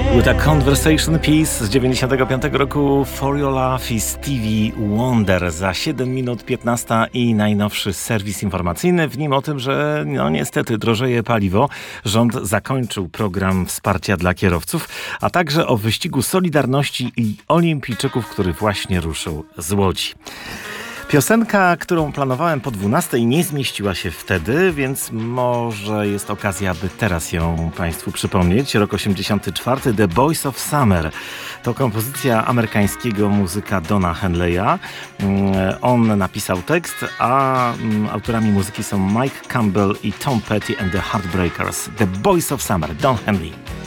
With a Conversation Piece z 95 roku For Your Love i Stevie Wonder. Za 7 minut 15 i najnowszy serwis informacyjny. W nim o tym, że niestety drożeje paliwo. Rząd zakończył program wsparcia dla kierowców, a także o wyścigu Solidarności i olimpijczyków, który właśnie ruszył z Łodzi. Piosenka, którą planowałem po 12 nie zmieściła się wtedy, więc może jest okazja, by teraz ją Państwu przypomnieć. Rok 84, The Boys of Summer. To kompozycja amerykańskiego muzyka Dona Henleya. On napisał tekst, a autorami muzyki są Mike Campbell i Tom Petty and the Heartbreakers. The Boys of Summer, Don Henley.